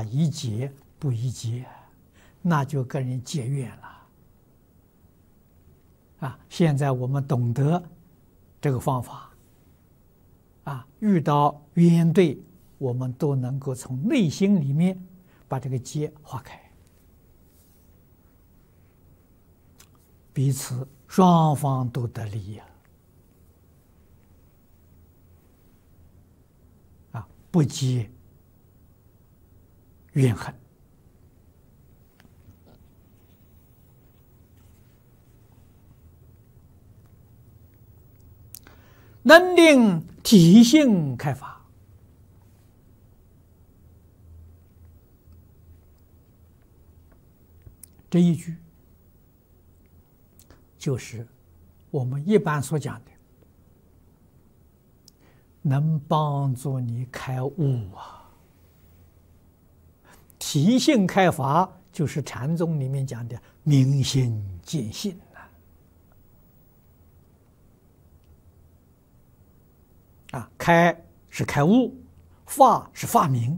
宜结不宜结，那就跟人结怨了。现在我们懂得这个方法，遇到冤对，我们都能够从内心里面把这个结化开，彼此双方都得利益了，不结怨恨。能令体性开发，这一句就是我们一般所讲的，能帮助你开悟啊。体性开发就是禅宗里面讲的明心见性。开是开悟，发是发明。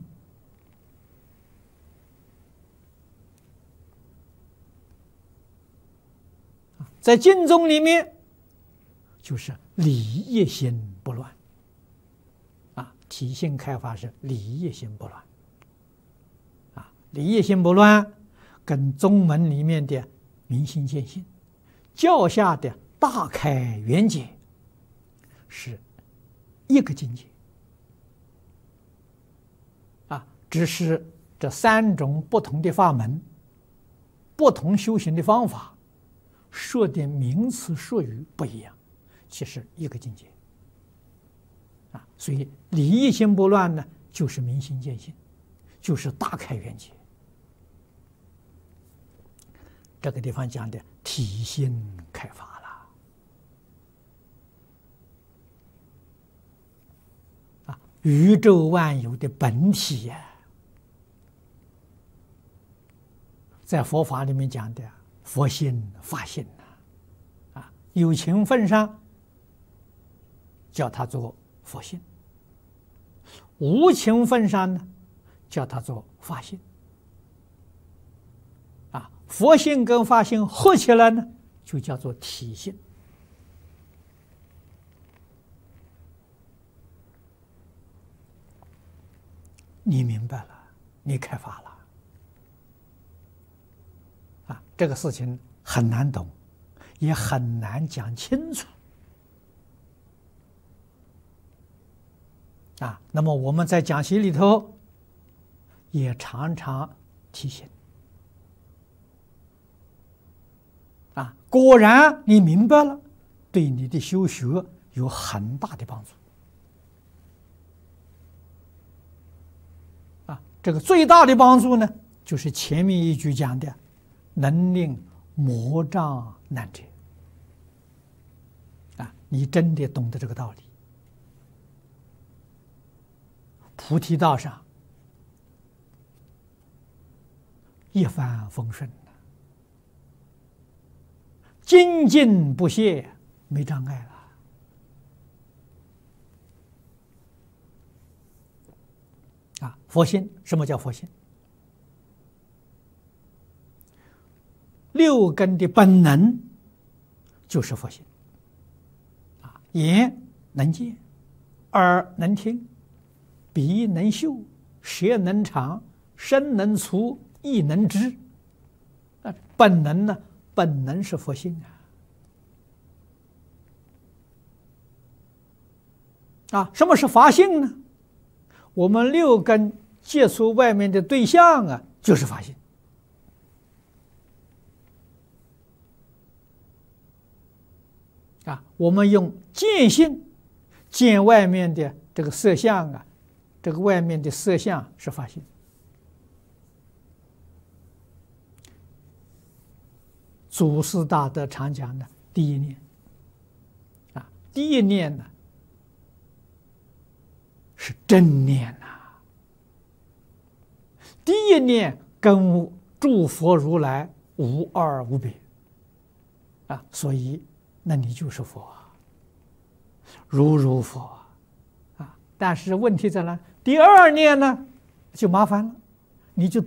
在经宗里面，就是理业心不乱。体性开发是理业心不乱。理业心不乱，跟宗门里面的明心见性、教下的大开圆解是一个境界。只是这三种不同的法门、不同修行的方法，说的名词术语不一样，其实一个境界。所以理业心不乱呢，就是明心见性，就是大开圆解。这个地方讲的体性开发了，宇宙万有的本体呀，在佛法里面讲的佛性、法性有情分上叫它做佛性，无情分上呢叫它做法性。佛性跟法性合起来呢，就叫做体性。你明白了，你开发了。这个事情很难懂，也很难讲清楚。那么我们在讲习里头也常常提醒。果然你明白了，对你的修学有很大的帮助。这个最大的帮助呢，就是前面一句讲的，能令魔障难解。你真的懂得这个道理，菩提道上一帆风顺，精进不懈，没障碍了。佛心，什么叫佛心？六根的本能就是佛心。眼能见，耳能听，鼻能嗅，舌能尝，身能触，意能知。本能呢？本能是佛性什么是法性呢？我们六根接触外面的对象就是法性。我们用见性见外面的这个色相这个外面的色相是法性。祖师大德常讲的第一念第一念呢是正念第一念跟诸佛如来无二无别所以那你就是佛如佛但是问题在哪？第二念呢就麻烦了， 你就